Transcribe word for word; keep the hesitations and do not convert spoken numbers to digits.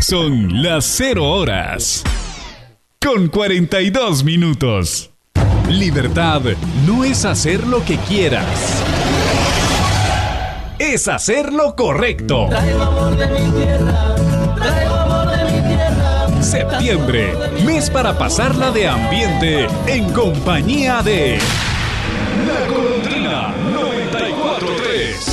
Son las cero horas con cuarenta y dos minutos. Libertad no es hacer lo que quieras, es hacer lo correcto. Traigo amor de mi tierra, traigo amor de mi tierra. Septiembre, mes para pasarla de ambiente en compañía de